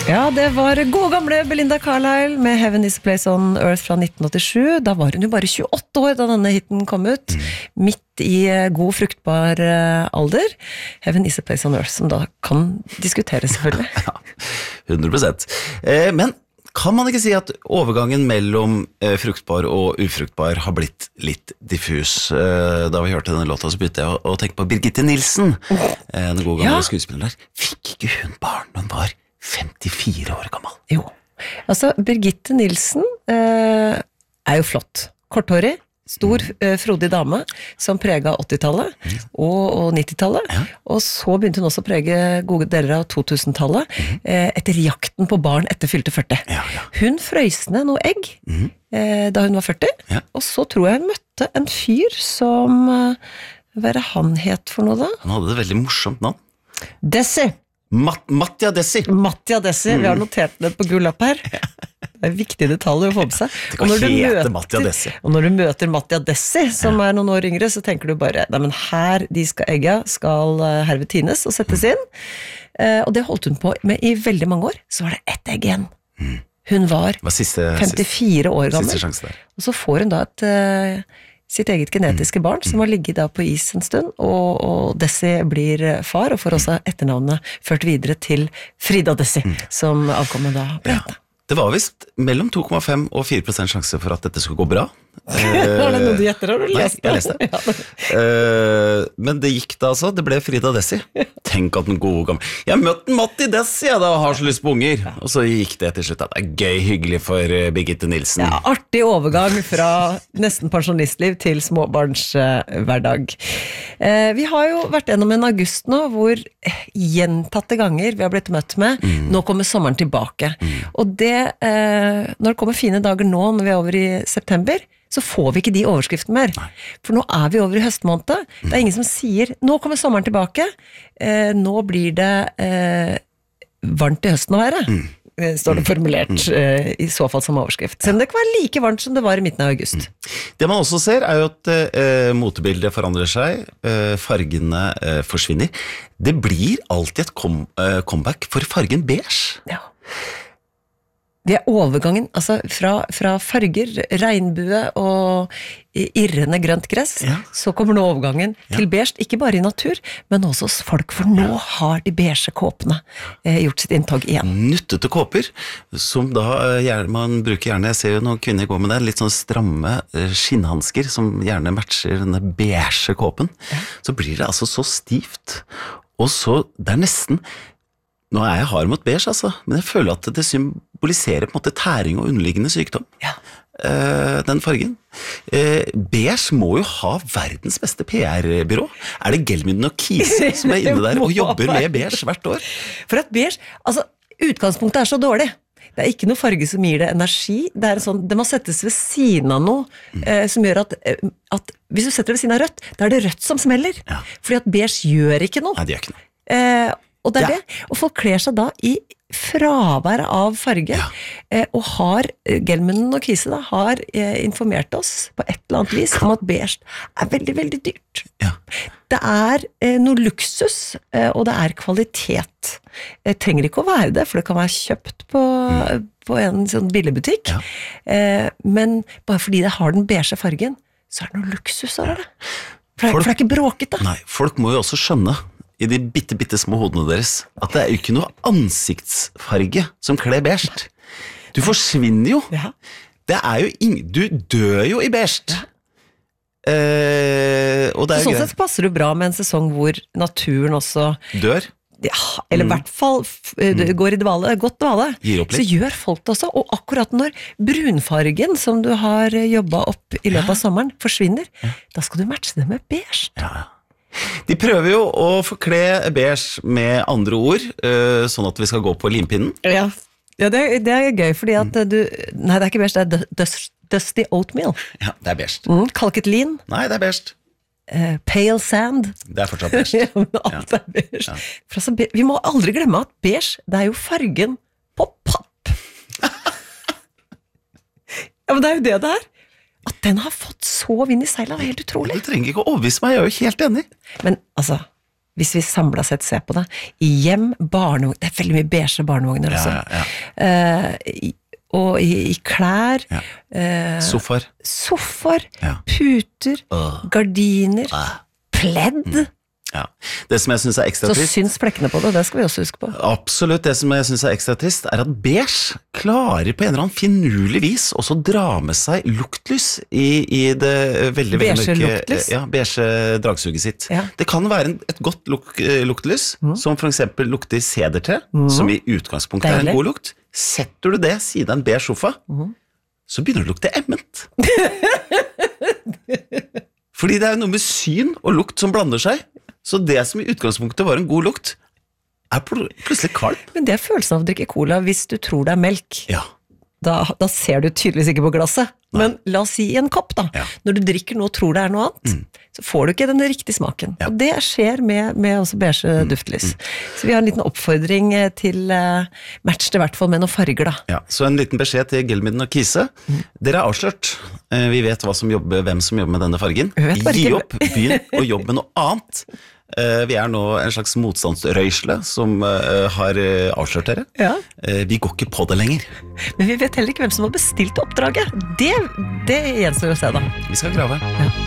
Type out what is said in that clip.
Ja, det var gode gamle Belinda Carlisle med Heaven is a Place on Earth fra 1987. Da var hun jo bare 28 år da denne hitten kom ut. Midt i god, fruktbar alder. Heaven is a Place on Earth, som da kan diskuteres selvfølgelig. Ja, 100%. Men kan man ikke si at overgangen mellom fruktbar og ufruktbar har blitt litt diffus? Da vi hørte denne låta så begynte jeg å tenke på Birgitte Nielsen, den gode gamle skuespilleren der. Fikk ikke hun barn når hun var 54 år gammel? Jo, altså Birgitte Nielsen jo flott. Korthårig, stor, frodig dame som preget 80-tallet og 90-tallet. Ja. Og så begynte hun også å prege gode deler av 2000-tallet etter jakten på barn etter fylte 40. Ja, ja. Hun frøys ned noe egg da hun var 40, og så tror jeg hun møtte en fyr som, hva han het for noe da? Han hadde et veldig morsomt navn. Desi. Mattia Desi. Mattia Desi, vi har notert det på gullapp her. Det viktig detalj å få på seg. Det kan hete Mattia Desi. Og når du møter Mattia Desi, som noen år yngre, så tenker du bare, nei, men her de egga skal herved tines og settes inn. Og det holdt hun på med i veldig mange år. Så var det ett egg igjen. Hun var 54 år gammel. Og så får hun da sitt eget genetiske barn, som har ligget da på is en stund, og Desi blir far, og får også etternavnet ført videre til Frida Desi, som avkommet da ble hette. Det var vist mellom 2,5 og 4% sjanse for at dette skulle gå bra. Var det noe du gjetter? Har du lest det? Nei, jeg leste det. Men det gikk da altså, det ble Frida Desi. Tenk at den gode gamle... Jeg møtte Matti Desi, jeg da, og har så lyst på unger. Og så gikk det til slutt. Det gøy, hyggelig for Birgitte Nielsen. Ja, artig overgang fra nesten pensjonistliv til småbarnshverdag. Vi har jo vært gjennom en august nå, hvor gjentatte ganger vi har blitt møtt med, nå kommer sommeren tilbake. Og det, når det kommer fine dager nå, når vi er over i september, så får vi ikke de overskriftene mer. Nei. For nå er vi over i høstmåned. Det er ingen som sier, nå kommer sommeren tilbake, nå blir det varmt i høsten å være. Står det formulert i så fall som overskrift. Selv om det kan være like varmt som det var i midten av august. Det man også ser jo at motebildet forandrer seg, fargene forsvinner. Det blir alltid et comeback for fargen beige. Ja. Det overgangen, altså fra farger, regnbue og irrende grønt gress, så kommer nå overgangen til beige, ikke bare i natur, men også hos folk, for nå har de beige kåpene gjort sitt inntog igjen. Nuttete kåper, som da man bruker gjerne, jeg ser jo noen kvinner gå med det, litt sånn stramme skinnhansker, som gjerne matcher denne beige kåpen, så blir det altså så stivt, og så, det nesten... Nå jeg hard mot beige, altså, men jeg føler at det symboliserer på en måte tæring og underliggende sykdom. Ja. Den fargen. Beige må jo ha verdens beste PR-byrå. Det Gelmynden og Kise som inne der og jobber med beige hvert år? For at beige, altså, utgangspunktet så dårlig. Det ikke noe farge som gir det energi. Det sånn, det må settes ved siden av noe som gjør at hvis du setter det ved siden av rødt, da det rødt som smeller. Ja. Fordi at beige gjør ikke noe. Nei, det gjør ikke noe. Og det det. Og folk kler seg da i fravær av farge, og Gelmynden og Kise da, har informert oss på et eller annet vis om at beige veldig, veldig dyrt. Ja. Det noe luksus, og det kvalitet. Det trenger ikke å være det, for det kan være kjøpt på en sånn billigbutikk, men bare fordi det har den beige fargen, så det noe luksus over det. For det ikke bråket da. Nei, folk må jo også skjønne i de bitte små hodene deres, at det jo ikke noe ansiktsfarge som kler beige. Du forsvinner jo. Ja. Det jo du dør jo i beige. Ja. Og det så sånn sett passer det bra med en sesong hvor naturen også dør. Ja, eller i hvert fall går i dvale, godt dvale. Så gjør folk det også, og akkurat når brunfargen som du har jobbet opp i løpet av sommeren forsvinner, da skal du matche det med beige. Ja. De prøver jo å forkle beige med andre ord, sånn at vi skal gå på limpinnen. Ja, det gøy, fordi at nei, det ikke beige, det dusty oatmeal. Ja, det beige. Kalket lin. Nei, det beige. Pale sand. Det fortsatt beige. Ja, men alt beige. Ja. For altså, vi må aldri glemme at beige, det jo fargen på papp. Ja, men det jo det At den har fått så vind i seilet, det helt utrolig. Du trenger ikke å overbevise meg, jeg jo helt enig. Men altså, hvis vi samlet sett ser på det. I hjem, barnevogn, det veldig mye beige barnevogner også. Og i klær, sofaer, puter, gardiner, pledd. Ja. Det som jeg synes ekstra trist, så syns flekkene på det, det skal vi også huske på. Absolutt, det som jeg synes ekstra trist at beige klarer på en eller annen finurlig vis også dra med seg luktlys i det veldig beige mørke luktlys? Ja, beige dragsuget sitt. Det kan være et godt luktlys, som for eksempel lukter sedertre, som i utgangspunktet er en god lukt. Setter du det siden av en beige sofa, så begynner det å lukte emment. Fordi det er noe med syn og lukt som blander seg. Så det som i utgangspunktet var en god lukt, er plutselig kvalm. Men det er følelsen av å drikke cola hvis du tror det er melk. Ja. Da ser du tydeligvis ikke på glasset. Nei. Men la oss si i en kopp da. Når du drikker noe og tror det er noe annet, så får du ikke den riktige smaken. Og det skjer med også beige duftlys. Så vi har en liten oppfordring til match det i hvert fall med noen farger da. Ja, så en liten beskjed til Gelmiden og Kise. Dere er avslørt. Vi vet hvem som jobber med denne fargen. Gi opp, begynn å jobbe med noe annet. Vi er nå en slags motstandsrøysle som har avslørt dere. Vi går ikke på det lenger. Men vi vet heller ikke hvem som har bestilt oppdraget. Det gjenstår å se da. Vi skal grave.